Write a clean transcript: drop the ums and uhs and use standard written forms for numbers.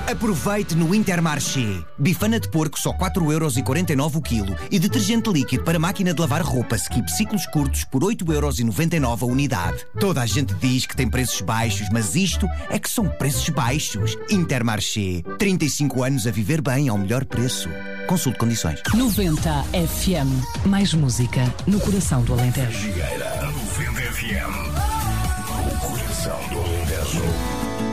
Aproveite no Intermarché. Bifana de porco só 4,49€ o quilo e detergente líquido para máquina de lavar roupa Skip ciclos curtos por 8,99€ a unidade. Toda a gente diz que tem preços baixos, mas isto é que são preços baixos. Intermarché. 35 anos a viver bem ao melhor preço. Consulte condições. 90 FM. Mais música no coração do Alentejo. Figueira, 90 FM. O coração do Alentejo.